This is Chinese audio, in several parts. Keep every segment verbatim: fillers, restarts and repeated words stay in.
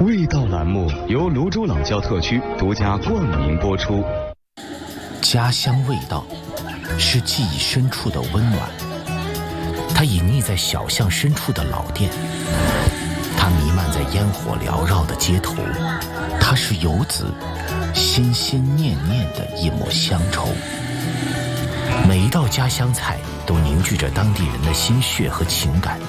味道栏目由泸州老窖特区独家冠名播出。 家乡味道是记忆深处的温暖，它隐匿在小巷深处的老店，它弥漫在烟火缭绕的街头，它是游子心心念念的一抹乡愁。每一道家乡菜都凝聚着当地人的心血和情感。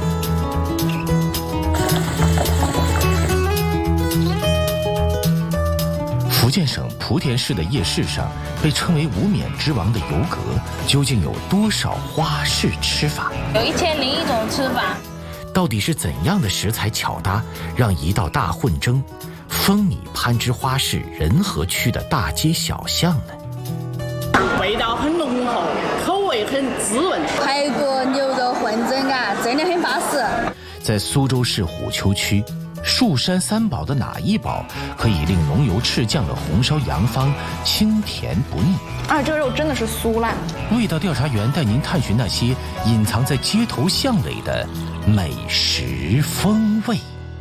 福建省莆田市的夜市上，被称为无冕之王的油格，究竟有多少花式吃法？ 有一千零一种吃法。 到底是怎样的食材巧搭，让一道大混蒸风靡攀枝花市仁和区的大街小巷呢？ 味道很浓厚，口味很滋润。 排骨牛肉混蒸啊，真的很巴适。 在苏州市虎丘区，蜀山三宝的哪一宝可以令浓油赤酱的红烧羊方清甜不腻？ 啊，这个肉真的是酥烂。 味道调查员带您探寻那些隐藏在街头巷尾的美食风味。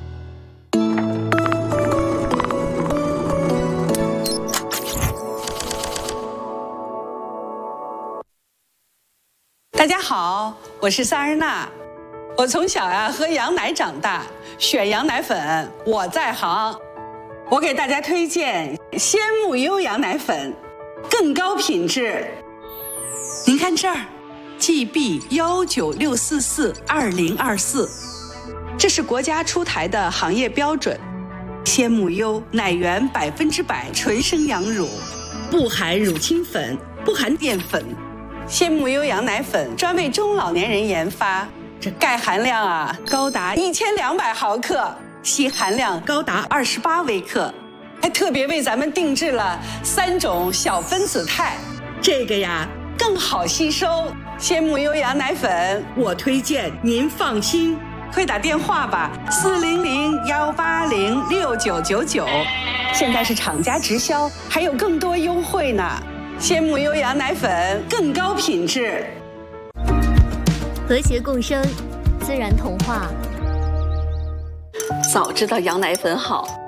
大家好，我是萨日娜。我从小呀、啊、喝羊奶长大，选羊奶粉我在行。我给大家推荐鲜木优羊奶粉，更高品质。您看这儿 ，G B 幺九六四四二零二四，这是国家出台的行业标准。鲜木优奶源百分之百纯生羊乳，不含乳清粉，不含淀粉。鲜木优羊奶粉专为中老年人研发。这钙含量啊高达一千两百毫克，硒含量高达二十八微克，还特别为咱们定制了三种小分子肽，这个呀更好吸收。鲜木优羊奶粉，我推荐您放心，快打电话吧，四零零幺八零六九九九，现在是厂家直销，还有更多优惠呢。鲜木优羊奶粉更高品质。 和谐共生，自然童话。 早知道羊奶粉好。